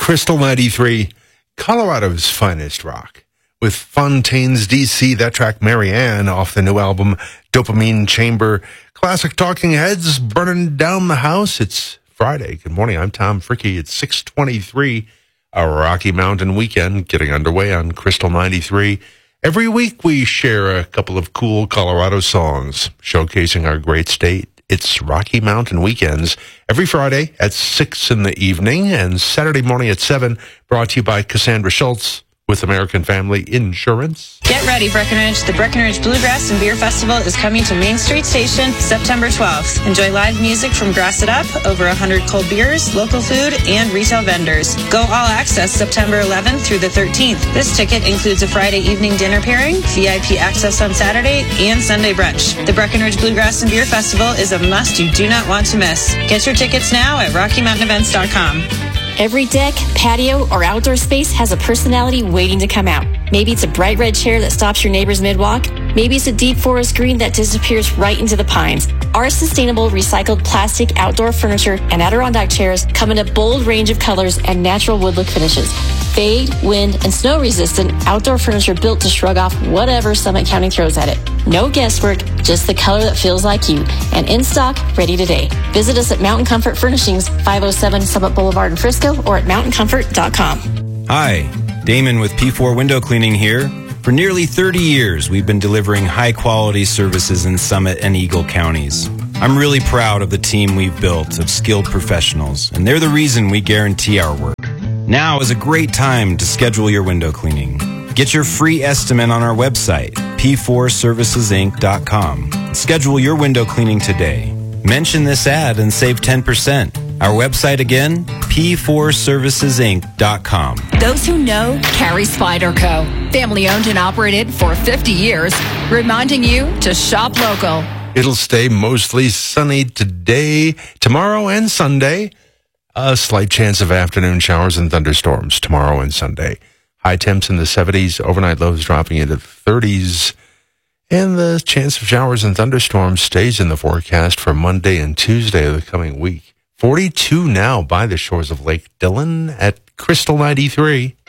Crystal 93, Colorado's finest rock. With Fontaine's DC, that track Marianne off the new album Dopamine Chamber. Classic Talking Heads, Burning Down the House. It's Friday. Good morning. I'm Tom Fricke. It's 6:23. A Rocky Mountain weekend getting underway on Crystal 93. Every week we share a couple of cool Colorado songs showcasing our great state. It's Rocky Mountain Weekends every Friday at 6 in the evening and Saturday morning at 7, brought to you by Cassandra Schultz with American Family Insurance. Get ready, Breckenridge. The Breckenridge Bluegrass and Beer Festival is coming to Main Street Station September 12th. Enjoy live music from Grass It Up, over 100 cold beers, local food, and retail vendors. Go all access September 11th through the 13th. This ticket includes a Friday evening dinner pairing, VIP access on Saturday, and Sunday brunch. The Breckenridge Bluegrass and Beer Festival is a must you do not want to miss. Get your tickets now at RockyMountainEvents.com. Every deck, patio, or outdoor space has a personality waiting to come out. Maybe it's a bright red chair that stops your neighbor's mid-walk. Maybe it's a deep forest green that disappears right into the pines. Our sustainable recycled plastic outdoor furniture and Adirondack chairs come in a bold range of colors and natural wood look finishes. Fade, wind, and snow resistant outdoor furniture built to shrug off whatever Summit County throws at it. No guesswork, just the color that feels like you. And in stock, ready today. Visit us at Mountain Comfort Furnishings, 507 Summit Boulevard in Frisco, or at mountaincomfort.com. Hi, Damon with P4 Window Cleaning here. For nearly 30 years, we've been delivering high-quality services in Summit and Eagle counties. I'm really proud of the team we've built of skilled professionals, and they're the reason we guarantee our work. Now is a great time to schedule your window cleaning. Get your free estimate on our website, p4servicesinc.com. Schedule your window cleaning today. Mention this ad and save 10%. Our website again, p4servicesinc.com. Those who know carry Spyderco. Family owned and operated for 50 years, reminding you to shop local. It'll stay mostly sunny today, tomorrow, and Sunday. A slight chance of afternoon showers and thunderstorms tomorrow and Sunday. High temps in the 70s, overnight lows dropping into the 30s. And the chance of showers and thunderstorms stays in the forecast for Monday and Tuesday of the coming week. 42 now by the shores of Lake Dillon at Crystal 93.